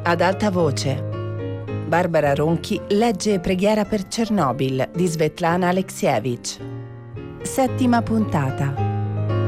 Ad alta voce. Barbara Ronchi legge Preghiera per Chernobyl di Svetlana Alexievich. 7ª puntata.